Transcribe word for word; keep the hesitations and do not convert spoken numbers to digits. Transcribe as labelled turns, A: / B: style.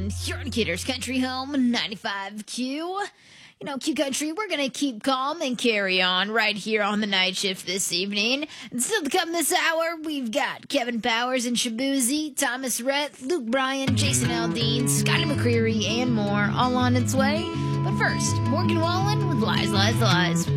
A: Wallen. You're on Kidder's Country Home, ninety-five Q. You know, Q Country, we're going to keep calm and carry on right here on the night shift this evening. And still to come this hour, we've got Kevin Powers and Shabuzi, Thomas Rhett, Luke Bryan, Jason Aldean, Scotty McCreery, and more, all on its way. But first, Morgan Wallen with Lies, Lies, Lies.